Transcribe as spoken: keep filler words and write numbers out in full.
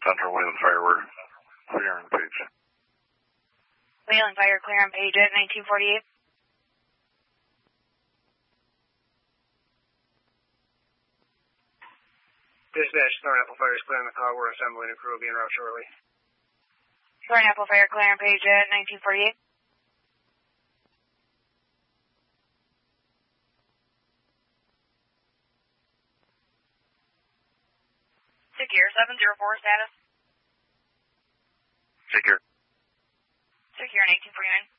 Central Wayland Fire, we're clear on page. Wayland Fire, clear on page at nineteen forty-eight. Dispatch, Thornapple Fire is clear on the call. We're assembling a crew. Will be en route shortly. Thornapple Fire, clear on page at nineteen forty-eight. Secure, seven zero four status. Secure. Secure, nineteen forty-nine.